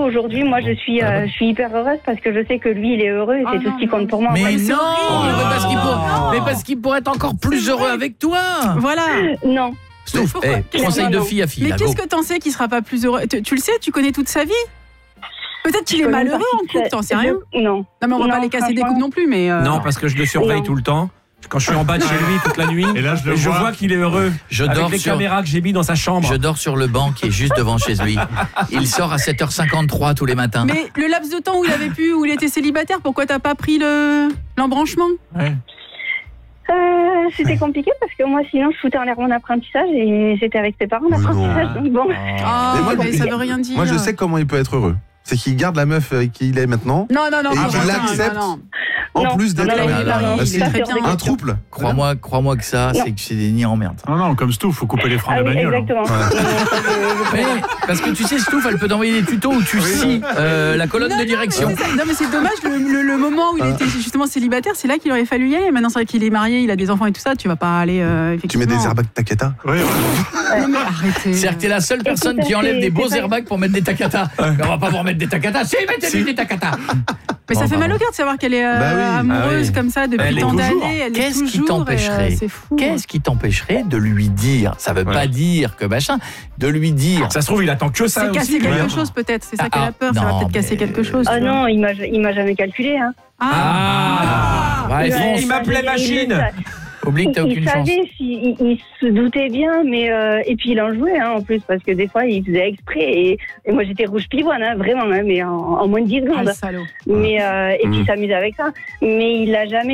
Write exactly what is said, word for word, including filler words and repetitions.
aujourd'hui, moi, je suis, euh, je suis hyper heureuse parce que je sais que lui, il est heureux et c'est oh, tout non, ce qui compte non. pour moi. Mais Ouais. non, horrible. mais parce qu'il pour- mais parce qu'il pourrait être encore plus heureux avec toi. Voilà. Non. Stouff, Pourquoi eh, conseil de non. fille à fille. Mais là, qu'est-ce go. que t'en sais qu'il sera pas plus heureux? tu, tu le sais, tu connais toute sa vie. Peut-être qu'il Je est connais malheureux une en partie couple, de t'en ça. sais rien. Je- Non. Non, mais on va Non, pas les casser des franchement. coups non plus, mais. euh, Non, parce que je le surveille Non. tout le temps. Quand je suis en bas de chez lui toute la nuit, Et là, je le et je vois. vois qu'il est heureux. Je avec dors les sur- caméras que j'ai mis dans sa chambre. Je dors sur le banc qui est juste devant chez lui. Il sort à sept heures cinquante-trois tous les matins. Mais le laps de temps où il avait pu, où il était célibataire, pourquoi t'as pas pris le l'embranchement? Ouais. Euh, c'était compliqué parce que moi, sinon, je foutais en l'air mon apprentissage et j'étais avec ses parents Mais non. d'apprentissage. Donc bon. Ah, Mais moi, mais ça je- veut rien dire. Moi, je sais comment il peut être heureux. C'est qu'il garde la meuf avec qui il est maintenant. Non, non, non, Et non, qu'il non, l'accepte. non, non. En Non. plus d'être Non, il est un- marié, un- il est un- très bien. un trouble. Crois-moi, crois-moi que ça, Non. c'est que c'est des nids en merde. Non, non, comme Stouff, faut couper les freins Ah de la oui, bagnole. hein. exactement. Non, non, ça, je- je- Mais, parce que tu sais, Stouff, elle peut t'envoyer des tutos où tu scies euh, la colonne Non, de non, direction. mais c'est ça. Non, mais c'est dommage, le, le- le moment où il était justement célibataire, c'est là qu'il aurait fallu y aller. Maintenant, c'est vrai qu'il est marié, il a des enfants et tout ça, tu vas pas aller. euh, Tu mets des effectivement. airbags Takata. Ouais, ouais. Non, mais arrêtez. C'est-à-dire que t'es la seule personne Écoute, qui enlève c'est- des beaux c'est pas- airbags pour mettre des takatas. Mais on va pas vous remettre des takatas. Si, mettez-lui des takatas. Mais ça Bon, fait bah, mal au cœur de savoir qu'elle est euh, Bah oui. amoureuse Ah oui. comme ça depuis Elle est tant toujours. d'années. Elle est Qu'est-ce qui toujours, t'empêcherait et, euh, C'est fou. Qu'est-ce qui t'empêcherait de lui dire? Ça veut Ouais. pas dire que machin. De lui dire. Ça se trouve, il attend que ça C'est aussi. casser lui, quelque hein. chose peut-être, c'est ça Ah, qu'elle a peur, ça va non, peut-être casser mais- quelque chose. Ah tu vois. non, il m'a, il m'a jamais calculé. Hein. Ah, Ouais, Il- fonce. il m'appelait il- machine. il- Oublie que t'as il, aucune il chance. savait, si- il, il se doutait bien, mais euh, et puis il en jouait hein, en plus parce que des fois il faisait exprès et, et moi j'étais rouge pivoine hein, vraiment hein, mais en, en moins de dix Ah, secondes. le salaud. Mais euh, et puis Mm. il s'amusait avec ça, mais il l'a jamais